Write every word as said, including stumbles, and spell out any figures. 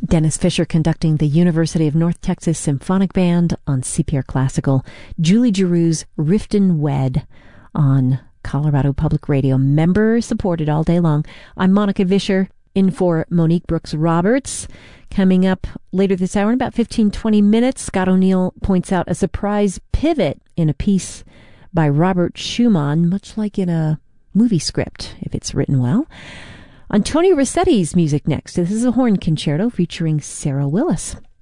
Dennis Fisher conducting the University of North Texas Symphonic Band on C P R Classical. Julie Giroux's Riften Wed on Colorado Public Radio. Member supported all day long. I'm Monica Vischer, in for Monique Brooks Roberts. Coming up later this hour in about fifteen, twenty minutes, Scott O'Neill points out a surprise pivot in a piece by Robert Schumann, much like in a movie script, if it's written well. On Tony Rossetti's music next, this is a horn concerto featuring Sarah Willis.